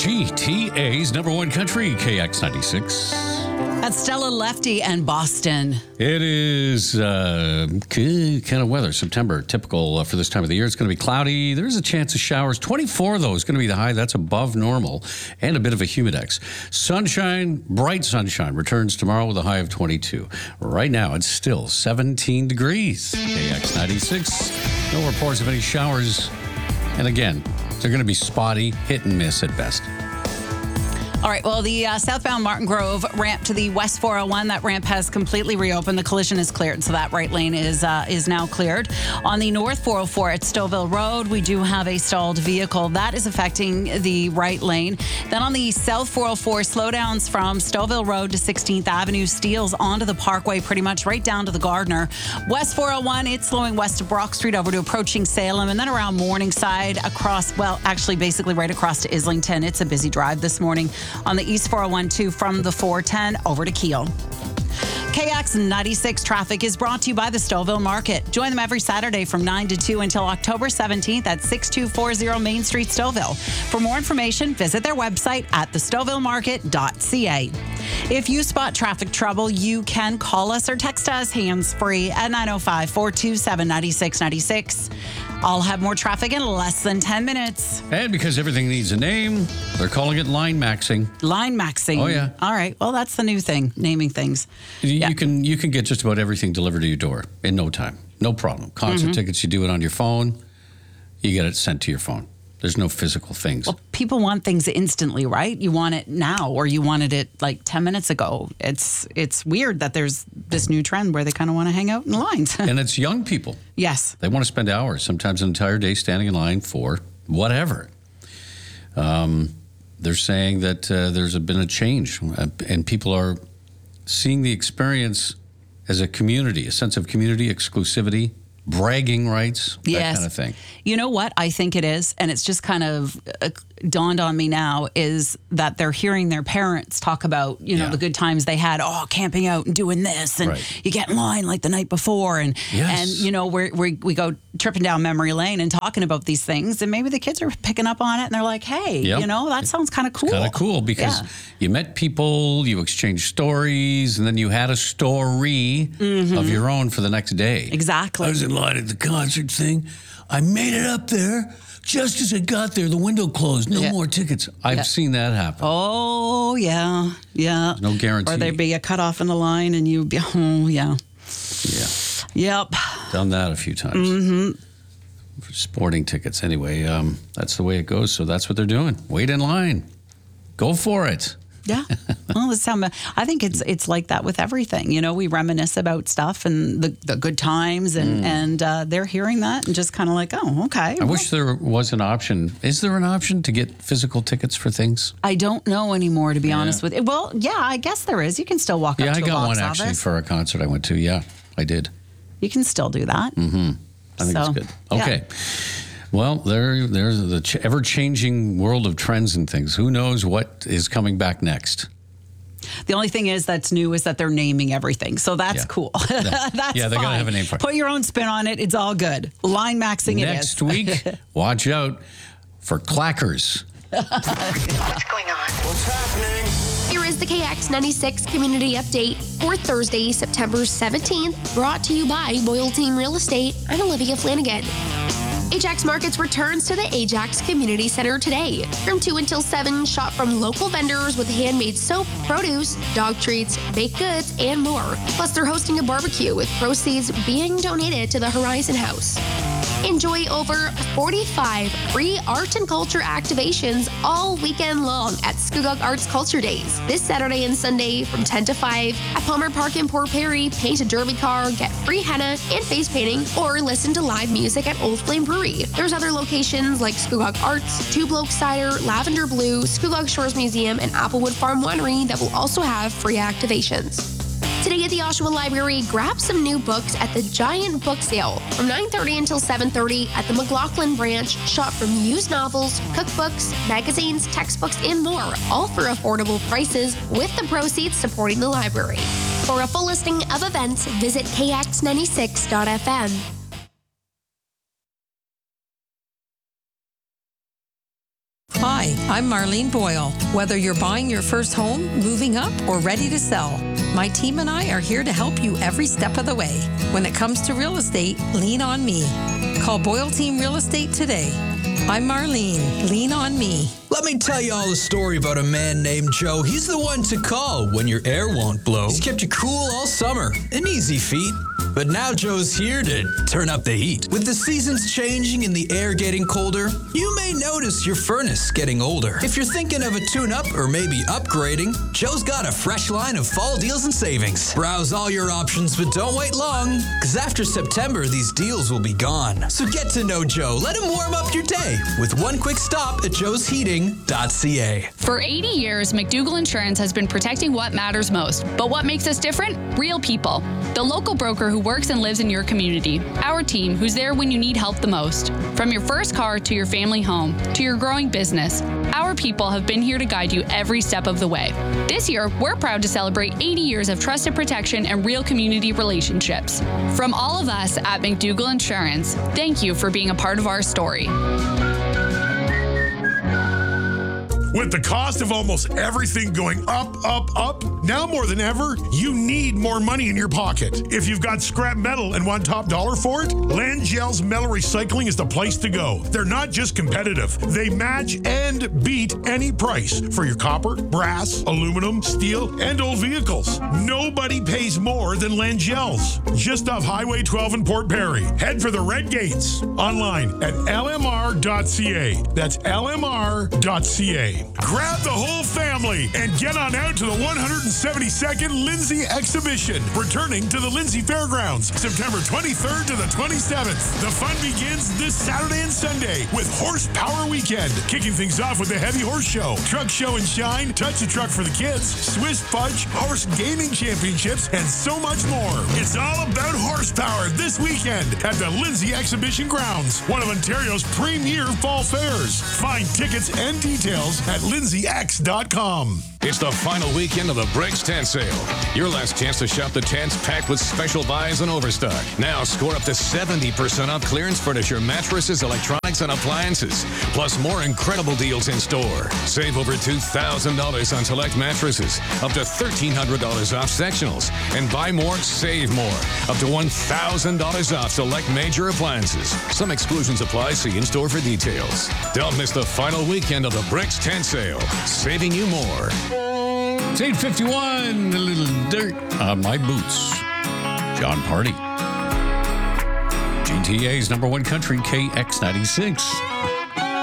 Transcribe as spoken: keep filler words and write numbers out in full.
G T A's number one country, K X ninety-six. That's Stella Lefty and Boston. It is uh, kind of weather, September, typical uh, for this time of the year. It's going to be cloudy. There's a chance of showers. twenty-four, though, is going to be the high. That's above normal. And a bit of a humidex. Sunshine, bright sunshine, returns tomorrow with a high of twenty-two. Right now, it's still seventeen degrees. K X ninety-six. No reports of any showers. And again, they're going to be spotty, hit and miss at best. All right, well, the uh, southbound Martin Grove ramp to the West four oh one, that ramp has completely reopened. The collision is cleared, so that right lane is uh, is now cleared. On the North four oh four at Stouffville Road, we do have a stalled vehicle. That is affecting the right lane. Then on the South four oh four, slowdowns from Stouffville Road to sixteenth Avenue, Steeles onto the Parkway, pretty much right down to the Gardner. West four oh one, it's slowing west of Brock Street over to approaching Salem, and then around Morningside across, well, actually basically right across to Islington. It's a busy drive this morning. On the East four oh one, too, from the four ten over to Kiel. K X ninety-six traffic is brought to you by the Stouffville Market. Join them every Saturday from nine to two until October seventeenth at sixty-two forty Main Street, Stouffville. For more information, visit their website at the stouffville market dot c a. If you spot traffic trouble, you can call us or text us hands-free at nine oh five, four two seven, nine six nine six. I'll have more traffic in less than ten minutes. And because everything needs a name, they're calling it line maxing. Line maxing. Oh, yeah. All right. Well, that's the new thing, naming things. You, Yeah. you can you can get just about everything delivered to your door in no time. No problem. Concert Mm-hmm. tickets, you do it on your phone. You get it sent to your phone. There's no physical things. Well, people want things instantly, right? You want it now, or you wanted it like ten minutes ago. It's it's weird that there's this new trend where they kind of want to hang out in lines. And it's young people. Yes. They want to spend hours, sometimes an entire day standing in line for whatever. Um, they're saying that uh, there's been a change, uh, and people are seeing the experience as a community, a sense of community exclusivity, bragging rights, that Yes. kind of thing. You know what I think it is, and it's just kind of uh, dawned on me now, is that they're hearing their parents talk about, you know, Yeah. the good times they had, oh, camping out and doing this, and Right. you get in line like the night before, and Yes. and you know we're, we we go tripping down memory lane and talking about these things, and maybe the kids are picking up on it, and they're like, hey, Yep. you know, that sounds kind of cool. Kind of cool because Yeah. you met people, you exchanged stories, and then you had a story Mm-hmm. of your own for the next day. Exactly. I was in line at the concert thing. I made it up there. Just as I got there, the window closed. No Yeah. more tickets. I've Yeah. seen that happen. Oh, yeah, yeah. No guarantee. Or there'd be a cutoff in the line, and you'd be, oh, yeah. Yeah. Yep. Done that a few times. Mm-hmm. For sporting tickets. Anyway, um, that's the way it goes. So that's what they're doing. Wait in line. Go for it. Yeah. Well, it's how, I think it's it's like that with everything. You know, we reminisce about stuff and the, the good times, and, and uh, they're hearing that and just kind of like, oh, okay. I wish there was an option. Is there an option to get physical tickets for things? I don't know anymore, to be Yeah. honest with you. Well, yeah, I guess there is. You can still walk Yeah, up I to a got box one actually office. for a concert I went to. Yeah, I did. You can still do that. Mm-hmm. I think So, it's good. yeah. Okay. Well, there, there's the ch- ever-changing world of trends and things. Who knows what is coming back next? The only thing is that's new is that they're naming everything. So that's Yeah. cool. That's Yeah, they gotta fine. have a name for it. Put your own spin on it. It's all good. Line maxing Next it is. week, watch out for clackers. What's going on? What's happening? Here is the K X ninety-six Community Update for Thursday, September seventeenth, brought to you by Boyle Team Real Estate and Olivia Flanagan. Ajax Markets returns to the Ajax Community Center today. From two until seven, shop from local vendors with handmade soap, produce, dog treats, baked goods, and more. Plus, they're hosting a barbecue with proceeds being donated to the Horizon House. Enjoy over forty-five free art and culture activations all weekend long at Scugog Arts Culture Days. This Saturday and Sunday from ten to five at Palmer Park in Port Perry, paint a derby car, get free henna and face painting, or listen to live music at Old Flame Brewery. There's other locations like Scugog Arts, Two Bloke Cider, Lavender Blue, Scugog Shores Museum, and Applewood Farm Winery that will also have free activations. Today at the Oshawa Library, grab some new books at the Giant Book Sale. From nine thirty until seven thirty at the McLaughlin branch, shop from used novels, cookbooks, magazines, textbooks, and more, all for affordable prices with the proceeds supporting the library. For a full listing of events, visit k x ninety-six dot f m. Hi, I'm Marlene Boyle. Whether you're buying your first home, moving up, or ready to sell, my team and I are here to help you every step of the way. When it comes to real estate, lean on me. Call Boyle Team Real Estate today. I'm Marlene. Lean on me. Let me tell you all a story about a man named Joe. He's the one to call when your air won't blow. He's kept you cool all summer. An easy feat. But now Joe's here to turn up the heat. With the seasons changing and the air getting colder, you may notice your furnace getting older. If you're thinking of a tune-up or maybe upgrading, Joe's got a fresh line of fall deals and savings. Browse all your options, but don't wait long, because after September, these deals will be gone. So get to know Joe. Let him warm up your day with one quick stop at joes heating dot c a. For eighty years, McDougall Insurance has been protecting what matters most. But what makes us different? Real people. The local broker who works and lives in your community. Our team, who's there when you need help the most. From your first car to your family home, to your growing business, our people have been here to guide you every step of the way. This year, we're proud to celebrate eighty years of trusted protection and real community relationships. From all of us at McDougall Insurance, thank you for being a part of our story. With the cost of almost everything going up, up, up, now more than ever, you need more money in your pocket. If you've got scrap metal and want top dollar for it, Langell's Metal Recycling is the place to go. They're not just competitive. They match and beat any price for your copper, brass, aluminum, steel, and old vehicles. Nobody pays more than Langell's. Just off Highway twelve in Port Perry. Head for the Red Gates. Online at l m r dot c a. That's l m r dot c a. Grab the whole family and get on out to the one hundred seventy-second Lindsay Exhibition, returning to the Lindsay Fairgrounds, September twenty-third to the twenty-seventh. The fun begins this Saturday and Sunday with Horsepower Weekend, kicking things off with the Heavy Horse Show, Truck Show and Shine, Touch the Truck for the Kids, Swiss Fudge, Horse Gaming Championships, and so much more. It's all about horsepower this weekend at the Lindsay Exhibition Grounds, one of Ontario's premier fall fairs. Find tickets and details at lindsay x dot com. It's the final weekend of the Bricks Tent Sale. Your last chance to shop the tents packed with special buys and overstock. Now score up to seventy percent off clearance furniture, mattresses, electronics, and appliances. Plus more incredible deals in store. Save over two thousand dollars on select mattresses. Up to thirteen hundred dollars off sectionals. And buy more, save more. Up to one thousand dollars off select major appliances. Some exclusions apply. See in-store for details. Don't miss the final weekend of the Bricks Tent Sale. Saving you more. It's eight fifty-one, a little dirt on my boots. John Party. G T A's number one country, K X ninety-six.